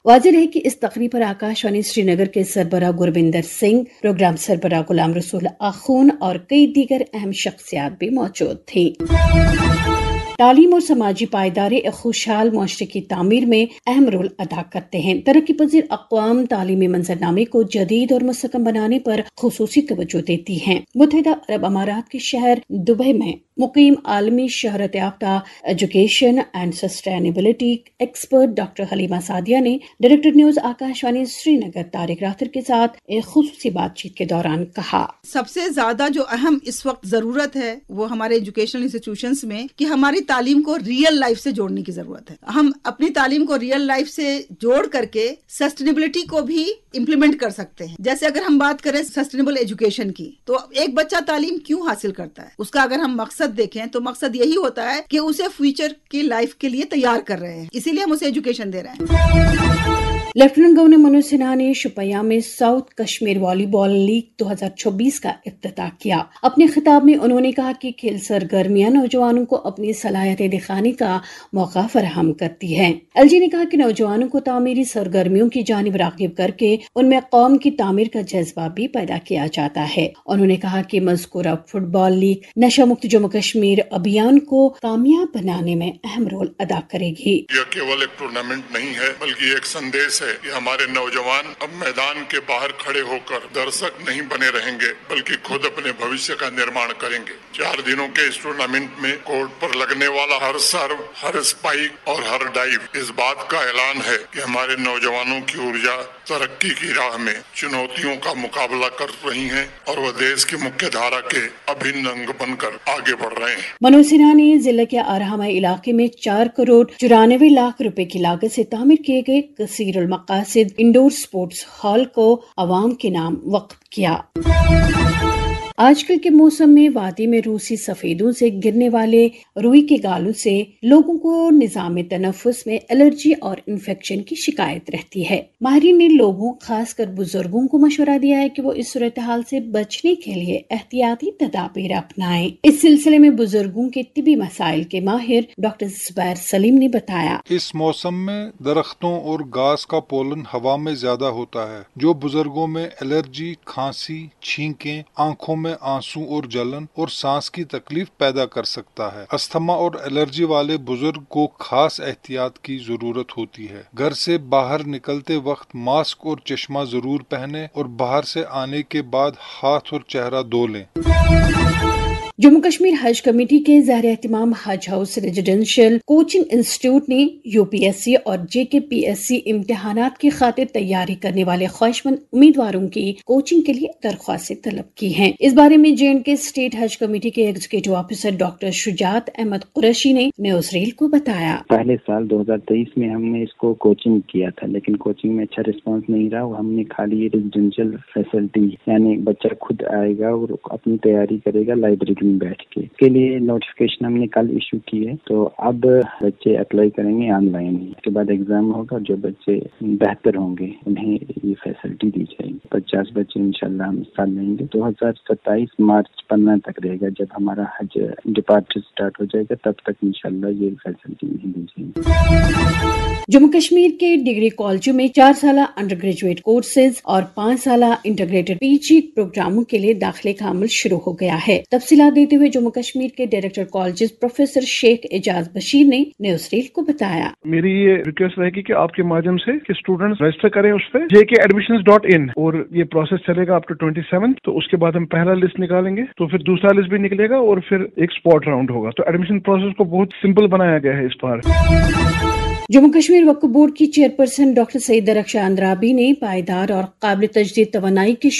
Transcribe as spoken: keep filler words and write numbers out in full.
واضح ہے کہ اس تقریب پر آکاشوانی سری نگر کے سربراہ گرویندر سنگھ، پروگرام سربراہ غلام رسول آخون اور کئی دیگر اہم شخصیات بھی موجود تھیں۔ تعلیم اور سماجی پائیداری ایک خوشحال معاشرے کی تعمیر میں اہم رول ادا کرتے ہیں۔ ترقی پذیر اقوام تعلیمی منظرنامے کو جدید اور مستحکم بنانے پر خصوصی توجہ دیتی ہیں۔ متحدہ عرب امارات کے شہر دبئی میں مقیم عالمی شہرت یافتہ education and sustainability expert doctor Halima Sadia نے ڈائریکٹر نیوز آکاشوانی سری نگر طارق راتر کے ساتھ ایک خصوصی بات چیت کے دوران کہا، سب سے زیادہ جو اہم اس وقت ضرورت ہے وہ ہمارے ایجوکیشنل انسٹیٹیوشنز میں کہ ہماری تعلیم کو ریئل لائف سے جوڑنے کی ضرورت ہے۔ ہم اپنی تعلیم کو ریئل لائف سے جوڑ کر کے سسٹینیبلٹی کو بھی امپلیمنٹ کر سکتے ہیں۔ جیسے اگر ہم بات کریں سسٹینیبل ایجوکیشن کی، تو ایک بچہ تعلیم کیوں حاصل کرتا ہے؟ اس کا اگر ہم مقصد دیکھیں تو مقصد یہی ہوتا ہے کہ اسے فیوچر کی لائف کے لیے تیار کر رہے ہیں، اسی لیے ہم اسے ایجوکیشن دے رہے ہیں۔ لیفٹیننٹ گورنر منوج سنہا نے شوپیاں میں ساؤتھ کشمیر والی بال لیگ دو ہزار چوبیس کا افتتاح کیا۔ اپنے خطاب میں انہوں نے کہا کہ کھیل سرگرمیاں نوجوانوں کو اپنی صلاحیتیں دکھانے کا موقع فراہم کرتی ہیں۔ ایل جی نے کہا کہ نوجوانوں کو تعمیری سرگرمیوں کی جانب راغب کر کے ان میں قوم کی تعمیر کا جذبہ بھی پیدا کیا جاتا ہے۔ انہوں نے کہا کہ مذکورہ فٹ بال لیگ نشہ مکت جموں کشمیر ابھیان کو کامیاب بنانے میں اہم رول ادا کرے گی۔ یہ کیول ایک ٹورنامنٹ نہیں ہے بلکہ ایک سندیش ہے کہ ہمارے نوجوان اب میدان کے باہر کھڑے ہو کر درشک نہیں بنے رہیں گے بلکہ خود اپنے بھوشیہ کا نرمان کریں گے۔ چار دنوں کے اس ٹورنامنٹ میں کورٹ پر لگنے والا ہر سرو، ہر اسپائک اور ہر ڈائیو اس بات کا اعلان ہے کہ ہمارے نوجوانوں کی ارجا ترقی کی راہ میں چنوتیوں کا مقابلہ کر رہی ہیں اور وہ دیش کی مکھیہ دھارا کے ابھن انگ بن کر آگے بڑھ رہے ہیں۔ منوج سنہا نے ضلع کے آرہمہ علاقے میں چار کروڑ چورانوے لاکھ روپے کی لاگت سے تعمیر کیے گئے کثیر المقاصد انڈور سپورٹس ہال کو عوام کے نام وقف کیا۔ آج کل کے موسم میں وادی میں روسی سفیدوں سے گرنے والے روئی کے گالوں سے لوگوں کو نظام تنفس میں الرجی اور انفیکشن کی شکایت رہتی ہے۔ ماہرین نے لوگوں خاص کر بزرگوں کو مشورہ دیا ہے کہ وہ اس صورتحال سے بچنے کے لیے احتیاطی تدابیر اپنائیں۔ اس سلسلے میں بزرگوں کے طبی مسائل کے ماہر ڈاکٹر زبیر سلیم نے بتایا، اس موسم میں درختوں اور گھاس کا پولن ہوا میں زیادہ ہوتا ہے جو بزرگوں میں الرجی، کھانسی، چھینکیں، آنکھوں میں آنسو اور جلن اور سانس کی تکلیف پیدا کر سکتا ہے۔ استھما اور الرجی والے بزرگ کو خاص احتیاط کی ضرورت ہوتی ہے۔ گھر سے باہر نکلتے وقت ماسک اور چشمہ ضرور پہنیں اور باہر سے آنے کے بعد ہاتھ اور چہرہ دھو لیں۔ جموں کشمیر حج کمیٹی کے زیر اہتمام حج ہاؤس ریزیڈینشیل کوچنگ انسٹیٹیوٹ نے یو پی ایس سی اور جے کے پی ایس سی امتحانات کی خاطر تیاری کرنے والے خواہشمند امیدواروں کی کوچنگ کے لیے درخواستیں طلب کی ہیں۔ اس بارے میں جے اینڈ کے اسٹیٹ حج کمیٹی کے ایگزیکٹو آفیسر ڈاکٹر شجاعت احمد قریشی نے نیوز ریل کو بتایا، پہلے سال دو ہزار تیئیس میں ہم نے اس کو کوچنگ کیا تھا لیکن کوچنگ میں اچھا رسپانس نہیں رہا۔ ہم نے خالی ریزیڈینشیل فیسلٹی یعنی بچہ خود آئے گا اور اپنی تیاری کرے گا لائبریری بیٹھ کے، اس کے لیے نوٹیفکیشن ہم نے کل ایشو کی ہے۔ تو اب بچے اپلائی کریں گے آن لائن، اس کے بعد ایگزام ہوگا۔ جو بچے بہتر ہوں گے انہیں یہ فیسلٹی دی جائے گی۔ پچاس بچے انشاءاللہ ہم اس سال لیں گے۔ دو ہزار ستائیس مارچ پندرہ تک رہے گا، جب ہمارا حج ڈپارچر اسٹارٹ ہو جائے گا تب تک انشاءاللہ یہ فیسلٹی نہیں دی جائے گی۔ جموں کشمیر کے ڈگری کالجوں میں چار سالہ انڈر گریجویٹ کورسز اور پانچ سالہ انٹیگریٹڈ پی جی پروگراموں کے لیے داخلے کا عمل شروع ہو گیا ہے۔ تفصیلات دیتے ہوئے جموں کشمیر کے ڈائریکٹر کالجز پروفیسر شیخ اعجاز بشیر نے نیوز ریل کو بتایا، میری یہ ریکویسٹ رہے گی کہ آپ کے مادھیم سے کہ اسٹوڈنٹس رجسٹر کریں اس پہ جے کے ایڈمیشنز ڈاٹ ان، اور یہ پروسیس چلے گا اپ ٹو ٹوئنٹی سیون۔ تو اس کے بعد ہم پہلا لسٹ نکالیں گے تو پھر دوسرا لسٹ بھی نکلے گا اور پھر ایک اسپاٹ راؤنڈ ہوگا۔ تو ایڈمیشن پروسیس کو بہت سمپل بنایا گیا ہے اس بار۔ جموں کشمیر وقف بورڈ کی چیئرپرسن ڈاکٹر سعید درخشاں اندرابی نے پائیدار اور قابل تجدید توانائی کے